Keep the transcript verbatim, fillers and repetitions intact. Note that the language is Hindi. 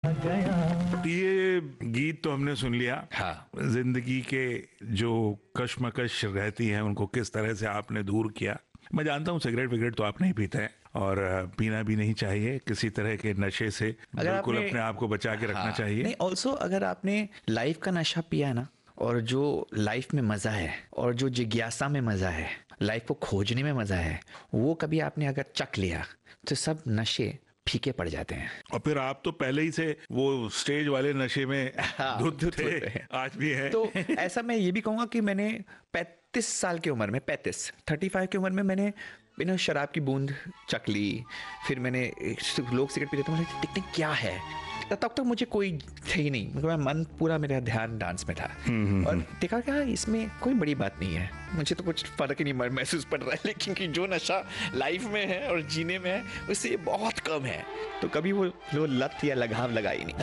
ये गीत तो हमने सुन लिया। हाँ। जिंदगी के जो कश्मकश रहती है उनको किस तरह से आपने दूर किया। मैं जानता हूँ सिगरेट विगरेट तो आप नहीं पीते हैं और पीना भी नहीं चाहिए, किसी तरह के नशे से बिल्कुल आपने- अपने आप को बचा के रखना हाँ, चाहिए। नहीं, ऑल्सो अगर आपने लाइफ का नशा पिया है ना, और जो लाइफ में मज़ा है और जो जिज्ञासा में मज़ा है, लाइफ को खोजने में मज़ा है, वो कभी आपने अगर चख लिया तो सब नशे फीके पड़ जाते हैं। और फिर आप तो पहले ही से वो स्टेज वाले नशे में हाँ, धुत धुत थे, होते हैं। आज भी है। तो ऐसा मैं ये भी कहूँगा कि मैंने पैंतीस साल की उम्र में, पैंतीस थर्टी फाइव की उम्र में मैंने बिना शराब की बूंद चख ली। फिर मैंने लोग सिगरेट पीते थे, मुझे देखते क्या है, तब तक मुझे कोई थे ही नहीं, मतलब मन पूरा मेरा ध्यान डांस में था। और देखा क्या इसमें कोई बड़ी बात नहीं है, मुझे तो कुछ फर्क ही नहीं महसूस पड़ रहा है, लेकिन कि जो नशा लाइफ में है और जीने में है उससे बहुत कम है। तो कभी वो वो लत या लगाम लगाई नहीं।